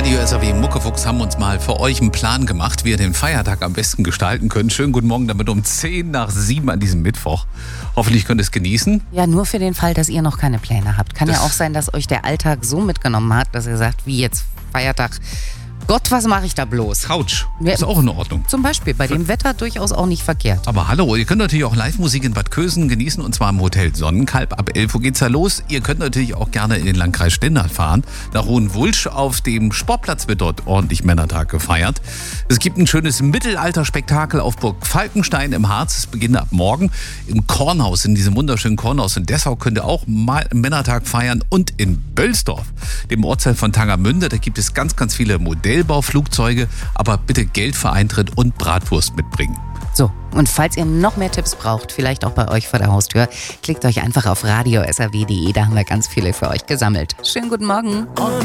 Radio SAW Muckefuchs haben uns mal für euch einen Plan gemacht, wie ihr den Feiertag am besten gestalten könnt. Schönen guten Morgen damit um 6:50 an diesem Mittwoch. Hoffentlich könnt ihr es genießen. Ja, nur für den Fall, dass ihr noch keine Pläne habt. Kann ja auch sein, dass euch der Alltag so mitgenommen hat, dass ihr sagt, wie jetzt Feiertag. Gott, was mache ich da bloß? Couch, ist auch in Ordnung. Zum Beispiel, bei dem Wetter durchaus auch nicht verkehrt. Aber hallo, ihr könnt natürlich auch Live-Musik in Bad Kösen genießen, und zwar im Hotel Sonnenkalb. Ab 11 Uhr geht's da los. Ihr könnt natürlich auch gerne in den Landkreis Stendal fahren. Nach Hohenwulsch auf dem Sportplatz wird dort ordentlich Männertag gefeiert. Es gibt ein schönes Mittelalterspektakel auf Burg Falkenstein im Harz. Es beginnt ab morgen. Im Kornhaus, in diesem wunderschönen Kornhaus in Dessau, könnt ihr auch mal Männertag feiern. Und in Bölsdorf, dem Ortsteil von Tangermünde, da gibt es ganz, ganz viele Modellbauflugzeuge, aber bitte Geld für Eintritt und Bratwurst mitbringen. So, und falls ihr noch mehr Tipps braucht, vielleicht auch bei euch vor der Haustür, klickt euch einfach auf radio.saw.de, da haben wir ganz viele für euch gesammelt. Schönen guten Morgen.